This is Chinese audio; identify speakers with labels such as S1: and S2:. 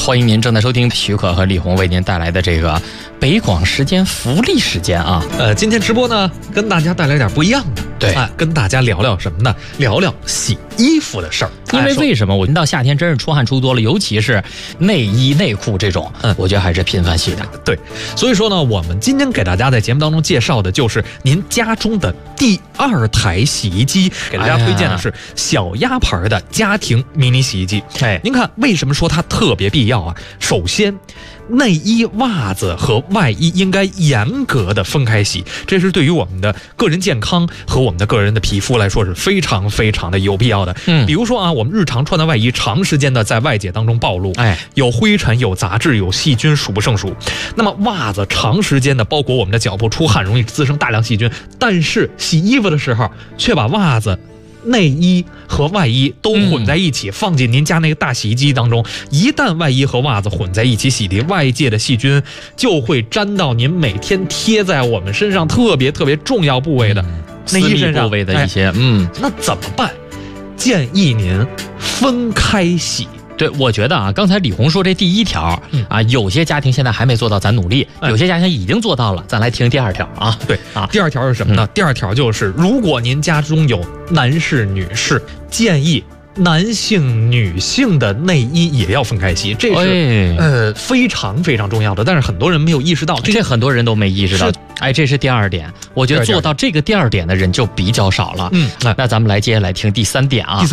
S1: 欢迎您正在收听许可和李红为您带来的这个北广时间福利时间啊。
S2: 今天直播呢，跟大家带来点不一样的，
S1: 对，
S2: 跟大家聊聊什么呢？聊聊洗衣服的事儿。
S1: 因为为什么我们到夏天真是出汗出多了，尤其是内衣内裤这种，我觉得还是频繁洗的。
S2: 对，所以说呢，我们今天给大家在节目当中介绍的就是您家中的第2台洗衣机，给大家推荐的是小鸭牌的家庭迷你洗衣机。您看为什么说它特别必要啊？首先，内衣、袜子和外衣应该严格的分开洗，这是对于我们的个人健康和我们的个人的皮肤来说是非常非常的有必要的。比如说啊，我们日常穿的外衣长时间的在外界当中暴露，有灰尘、有杂质、有细菌，数不胜数。那么袜子长时间的包裹我们的脚部，出汗容易滋生大量细菌，但是洗衣服的时候却把袜子、内衣和外衣都混在一起，放进您家那个大洗衣机当中。一旦外衣和袜子混在一起洗涤，外界的细菌就会沾到您每天贴在我们身上特别特别重要部位的内衣身上
S1: 部位的一些
S2: 那怎么办？建议您分开洗。
S1: 对，我觉得啊，刚才李红说这第1条啊，有些家庭现在还没做到，咱努力；有些家庭已经做到了，咱来听第2条啊。
S2: 对啊，第2条是什么呢？第2条就是，如果您家中有男士、女士，建议男性、女性的内衣也要分开洗，这是非常非常重要的，但是很多人没有意识到，
S1: 这很多人都没意识到。这是第2点，我觉得做到这个第2点的人就比较少了。那咱们接下来听第3点啊。